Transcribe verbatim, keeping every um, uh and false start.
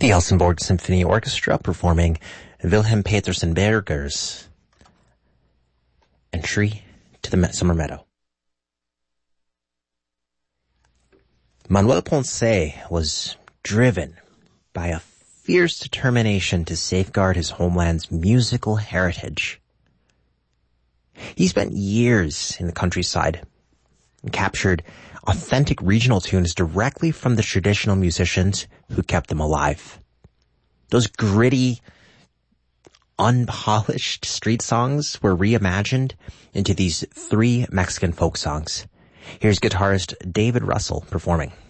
The Helsingborg Symphony Orchestra performing Wilhelm Petersen Berger's Entry to the Summer Meadow. Manuel Ponce was driven by a fierce determination to safeguard his homeland's musical heritage. He spent years in the countryside and captured authentic regional tunes directly from the traditional musicians who kept them alive. Those gritty, unpolished street songs were reimagined into these three Mexican folk songs. Here's guitarist David Russell performing.